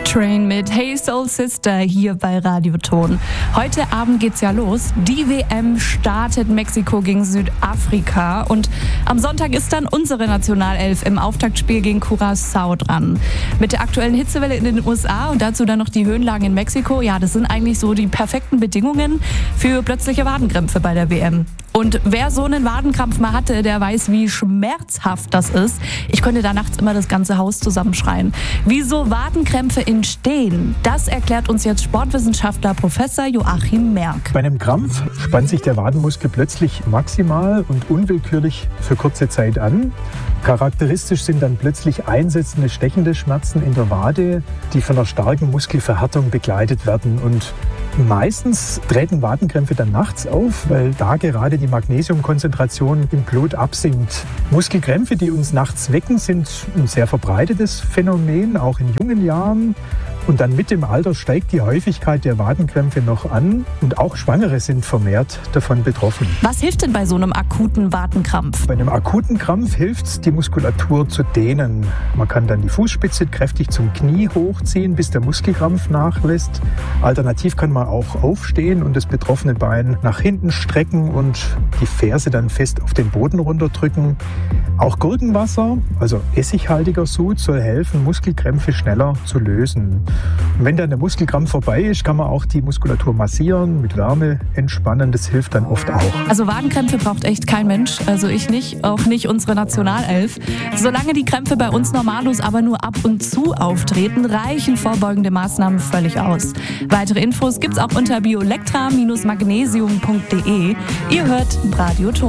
Train mit Hey Soul Sister hier bei Radioton. Heute Abend geht's ja los. Die WM startet Mexiko gegen Südafrika und am Sonntag ist dann unsere Nationalelf im Auftaktspiel gegen Curaçao dran. Mit der aktuellen Hitzewelle in den USA und dazu dann noch die Höhenlagen in Mexiko, ja, das sind eigentlich so die perfekten Bedingungen für plötzliche Wadenkrämpfe bei der WM. Und wer so einen Wadenkrampf mal hatte, der weiß, wie schmerzhaft das ist. Ich konnte da nachts immer das ganze Haus zusammenschreien. Wieso Wadenkrämpfe entstehen, das erklärt uns jetzt Sportwissenschaftler Professor Joachim Merck. Bei einem Krampf spannt sich der Wadenmuskel plötzlich maximal und unwillkürlich für kurze Zeit an. Charakteristisch sind dann plötzlich einsetzende, stechende Schmerzen in der Wade, die von einer starken Muskelverhärtung begleitet werden. Und meistens treten Wadenkrämpfe dann nachts auf, weil da gerade die Magnesiumkonzentration im Blut absinkt. Muskelkrämpfe, die uns nachts wecken, sind ein sehr verbreitetes Phänomen, auch in jungen Jahren. Und dann mit dem Alter steigt die Häufigkeit der Wadenkrämpfe noch an und auch Schwangere sind vermehrt davon betroffen. Was hilft denn bei so einem akuten Wadenkrampf? Bei einem akuten Krampf hilft es, die Muskulatur zu dehnen. Man kann dann die Fußspitze kräftig zum Knie hochziehen, bis der Muskelkrampf nachlässt. Alternativ kann man auch aufstehen und das betroffene Bein nach hinten strecken und die Ferse dann fest auf den Boden runterdrücken. Auch Gurkenwasser, also essighaltiger Sud, soll helfen, Muskelkrämpfe schneller zu lösen. Und wenn dann der Muskelkrampf vorbei ist, kann man auch die Muskulatur massieren, mit Wärme entspannen. Das hilft dann oft auch. Also Wadenkrämpfe braucht echt kein Mensch. Also ich nicht, auch nicht unsere Nationalelf. Solange die Krämpfe bei uns normallos aber nur ab und zu auftreten, reichen vorbeugende Maßnahmen völlig aus. Weitere Infos gibt's auch unter biolectra-magnesium.de. Ihr hört Radioton.